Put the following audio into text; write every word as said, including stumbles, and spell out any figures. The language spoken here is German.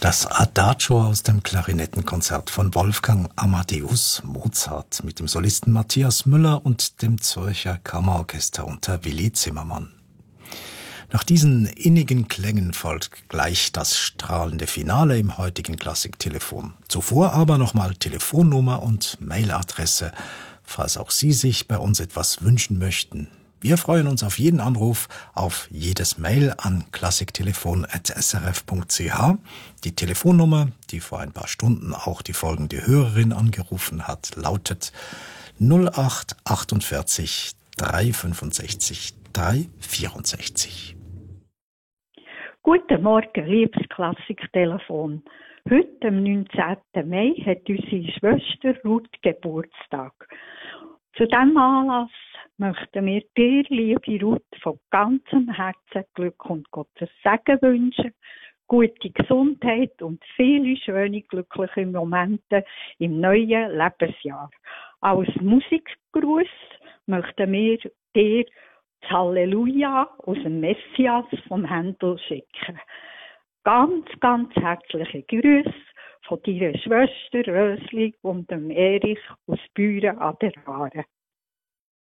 Das Adagio aus dem Klarinettenkonzert von Wolfgang Amadeus Mozart mit dem Solisten Matthias Müller und dem Zürcher Kammerorchester unter Willi Zimmermann. Nach diesen innigen Klängen folgt gleich das strahlende Finale im heutigen Klassiktelefon. Zuvor aber nochmal Telefonnummer und Mailadresse, falls auch Sie sich bei uns etwas wünschen möchten. Wir freuen uns auf jeden Anruf, auf jedes Mail an klassiktelefon at s r f punkt c h. Die Telefonnummer, die vor ein paar Stunden auch die folgende Hörerin angerufen hat, lautet null acht achtundvierzig dreihundertfünfundsechzig dreihundertvierundsechzig. Guten Morgen, liebes Klassiktelefon. Heute, am neunzehnten Mai, hat unsere Schwester Ruth Geburtstag. Zu diesem Anlass möchten wir dir, liebe Ruth, von ganzem Herzen Glück und Gottes Segen wünschen, gute Gesundheit und viele schöne, glückliche Momente im neuen Lebensjahr. Als Musikgruß möchten wir dir das Halleluja aus dem Messias vom Händel schicken. Ganz, ganz herzliche Grüße von deiner Schwester Rösli und dem Erich aus Büren an der Aare.